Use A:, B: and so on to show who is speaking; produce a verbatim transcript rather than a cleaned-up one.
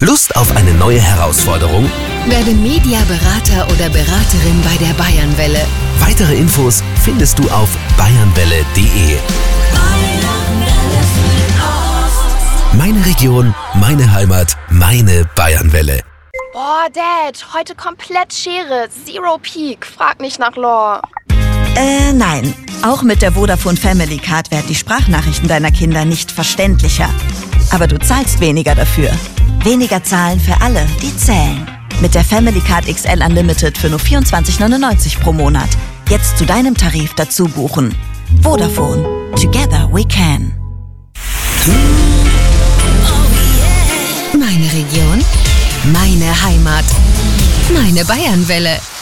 A: Lust auf eine neue Herausforderung?
B: Werde Mediaberater oder Beraterin bei der Bayernwelle.
A: Weitere Infos findest du auf bayernwelle punkt de. Meine Region, meine Heimat, meine Bayernwelle.
C: Boah, Dad, heute komplett Schere. Zero Peak. Frag nicht nach Lore.
D: Äh, nein. Auch mit der Vodafone Family Card werden die Sprachnachrichten deiner Kinder nicht verständlicher. Aber du zahlst weniger dafür. Weniger zahlen für alle, die zählen. Mit der Family Card X L Unlimited für nur vierundzwanzig neunundneunzig pro Monat. Jetzt zu deinem Tarif dazu buchen. Vodafone. Together we can.
B: Meine Region, meine Heimat, meine Bayernwelle.